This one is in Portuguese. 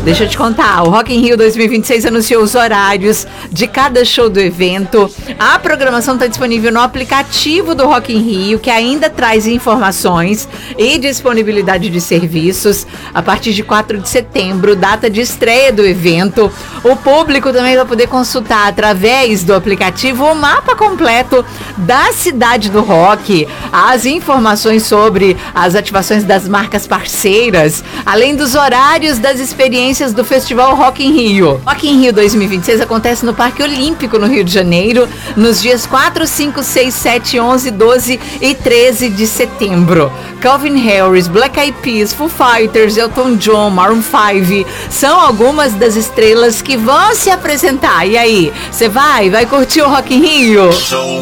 Deixa eu te contar, o Rock in Rio 2026 anunciou os horários de cada show do evento. A programação está disponível no aplicativo do Rock in Rio, que ainda traz informações e disponibilidade de serviços. A partir de 4 de setembro, data de estreia do evento. O público também vai poder consultar através do aplicativo o mapa completo da cidade do rock, as informações sobre as ativações das marcas parceiras, além dos horários das experiências do Festival Rock in Rio. Rock in Rio 2026 acontece no Parque Olímpico, no Rio de Janeiro, nos dias 4, 5, 6, 7, 11, 12 e 13 de setembro. Calvin Harris, Black Eyed Peas, Foo Fighters, Elton John, Maroon 5 são algumas das estrelas que vão se apresentar. E aí, você vai curtir o Rock in Rio?